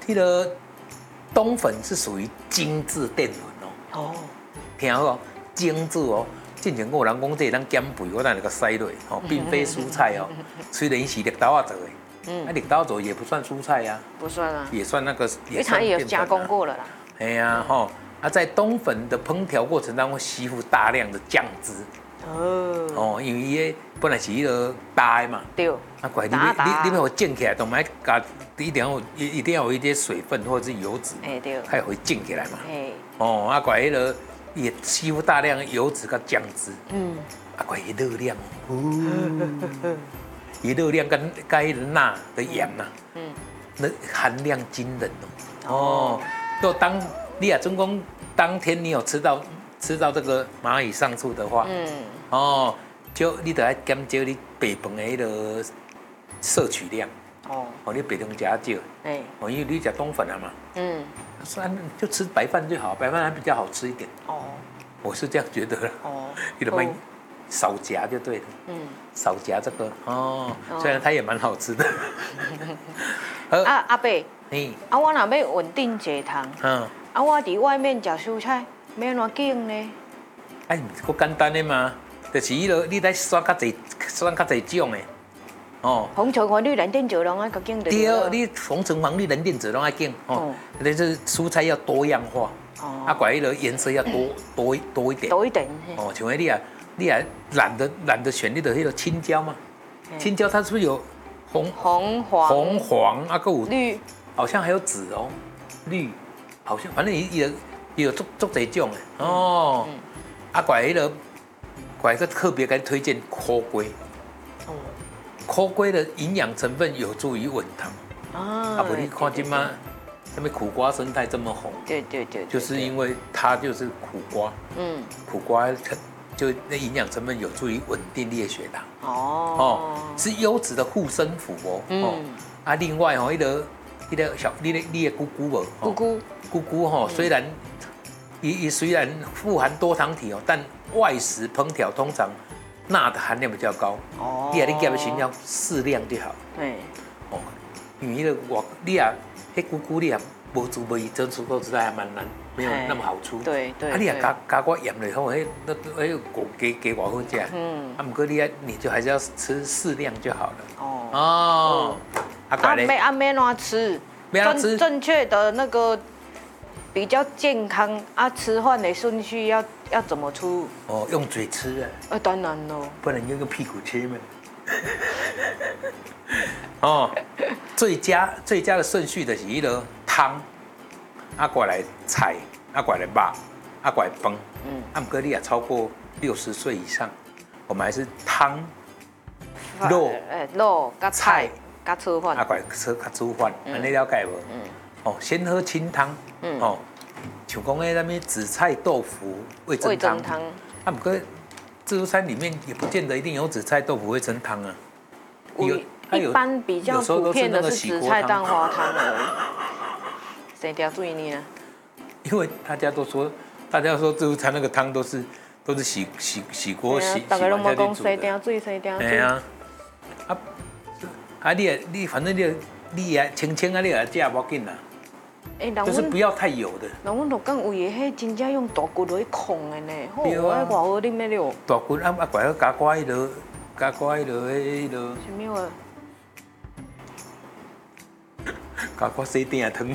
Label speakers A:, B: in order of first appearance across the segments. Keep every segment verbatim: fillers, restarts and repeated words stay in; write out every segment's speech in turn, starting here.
A: 那个冬粉是属于精致淀粉哦。哦，听好，精致哦。之前有人讲这当减肥，我当那个塞落哦，并非蔬菜哦。虽然是绿豆啊做的，嗯，那绿豆做也不算蔬菜呀、啊，
B: 不算啊，
A: 也算那个，
B: 因为它也有加工过了啦。
A: 哎呀哈，啊，在冬粉的烹调过程当中吸附大量的酱汁。哦，哦，因为伊本来是迄个搭的嘛，对，啊，怪你你你你要蒸起来，都买加一定要一定要有一些水分或者是油脂，哎对，才会蒸起来嘛。哎，哦，啊怪迄个也吸附大量的油脂跟酱汁，嗯，啊怪伊热量，哦，伊热量跟跟迄个钠的盐呐，嗯，那含量惊人哦。哦，就当你啊，总共当天你有吃到。吃到这个蚂蚁上树的话，嗯，哦，就你得要减少你白饭的那个摄取量，哦，哦，你白饭加少，哎，哦，因为你吃冬粉了嘛，嗯，算就吃白饭最好，白饭还比较好吃一点，哦，我是这样觉得的，哦，你得买少夹就对了，嗯，少夹这个，哦，虽然它也蛮好吃的，
B: 啊阿伯，嗯，啊我若要稳定血糖，嗯，啊我伫外面吃蔬菜。要安怎拣呢？
A: 哎，够简单的嘛，就是迄落你得选较济，选较济种的。
B: 哦。红橙黄绿蓝靛紫拢爱个拣的。
A: 对，你红橙黄绿蓝靛紫拢爱拣哦。但是蔬菜要多样化。哦。啊，怪迄个颜色要多多多一点。
B: 多一点。
A: 哦，像你啊，你啊懒得懒得选你的迄个青椒嘛，青椒它是不是有红
B: 红黄
A: 红黄啊个有
B: 绿，
A: 好像还有紫哦，绿，好像反正也也。有足足侪种的哦，嗯、啊怪迄个怪个特别给推荐苦瓜，哦，苦瓜的营养成分有助于稳糖啊。啊不，你看今嘛，什么苦瓜生态这么红？
B: 对对 对, 对，
A: 就是因为它就是苦瓜，嗯，苦瓜就那营养成分有助于稳定你的血糖哦，哦，是优质的护身符哦，嗯、哦，啊另外哦，迄个迄个小你的你的菇菇哦，
B: 菇菇
A: 菇菇哈，虽然也也虽然富含多糖体哦，但外食烹调通常钠的含量比较高。哦，你啊，你加的尽量适量就好。对。哦，因为那个我你啊，迄菇菇你啊，无煮无以蒸出说实在还蛮难，没有那么好出。
B: 对对。
A: 啊，你啊加加个盐了以后，迄那那个给给我好吃。嗯。啊，不过你啊，你就还是要吃适量就好了。哦。哦。
B: 啊，啊没啊没哪吃。没哪吃。正确的那个。比较健康啊，吃饭的顺序要要怎么出？
A: 哦，用嘴吃啊。
B: 啊，当然咯。
A: 不能用个屁股吃嘛。哦，最佳最佳的顺序就是迄个汤，啊过来菜，啊过来肉，啊过来饭。嗯。啊，不过你也超过六十岁以上，我们还是汤、肉、
B: 呃肉、加菜、加吃饭。
A: 啊过来吃加煮饭，安尼了解无？嗯。哦，先喝清汤，嗯、哦，像讲诶，那边紫菜豆腐味噌汤，味噌汤，啊，不过自助餐里面也不见得一定有紫菜豆腐味噌汤啊，
B: 有，一般比较普遍的是紫菜蛋花汤而已。谁要注意你呢？
A: 因为大家都说，大家说自助餐那个汤都是都是洗洗洗锅洗洗完下去煮的。
B: 洗水洗水。
A: 哎呀，啊，啊你也你反正你你也清清啊，你也食无要紧啦。欸、就是不要太油的。
B: 人阮就讲有的迄真正用大骨来控的呢，好，我爱偌好啉的了。
A: 大骨啊啊，怪要加寡迄落，加寡迄落迄落。
B: 什么啊？
A: 加寡西丁汤。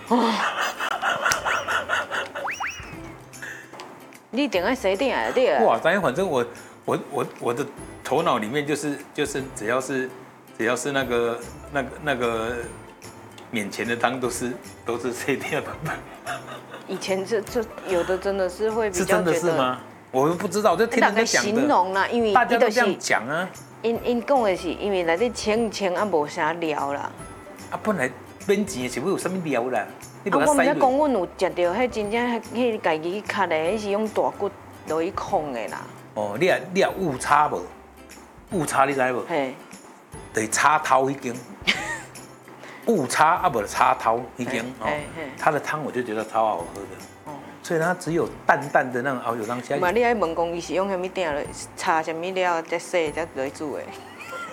B: 你定爱西丁啊？对啊。
A: 哇，反正反正我我我我的头脑里面就是就是只要是只要是那个那个那个。免钱的汤都是都是这样的。
B: 以前这这有的真的是会比较
A: 觉得是真的是吗？我们不知道，我就听人家讲的。
B: 形容啦，因为
A: 大家都这样讲啊。
B: 因因讲的是因为内底清清啊，无啥料啦。
A: 啊，本来免钱是要有啥物料啦？
B: 啊，我唔知讲阮有食到迄真正迄家己卡的，迄是用大骨落去控的啦。
A: 哦，你啊你啊误差无？误差你知无？嘿，就是插头迄间。误差啊，不是插头已经哦，它的汤我就觉得超好喝的，哦，所以它只有淡淡的那种熬油汤下。
B: 嘛，你爱问讲伊是用什么鼎来插什么料再洗再来煮的？